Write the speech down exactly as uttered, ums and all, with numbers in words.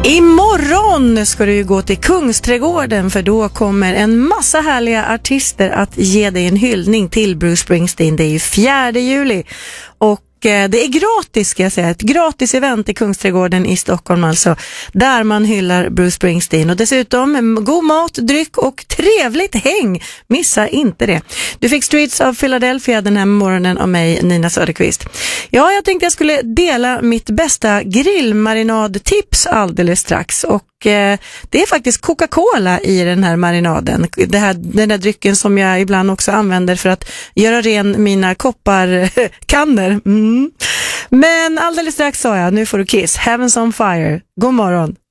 Imorgon ska du ju gå till Kungsträdgården, för då kommer en massa härliga artister att ge dig en hyllning till Bruce Springsteen. Det är ju fjärde juli och det är gratis, ska jag säga. Ett gratis event i Kungsträdgården i Stockholm alltså, där man hyllar Bruce Springsteen. Och dessutom god mat, dryck och trevligt häng. Missa inte det. Du fick Streets of Philadelphia den här morgonen av mig, Nina Söderqvist. Ja, jag tänkte jag skulle dela mitt bästa grillmarinadtips alldeles strax. Och eh, det är faktiskt Coca-Cola i den här marinaden. Det här, den där drycken som jag ibland också använder för att göra ren mina kopparkanner. Mm. Men alldeles strax sa jag, nu får du Kiss, Heaven's on Fire. God morgon.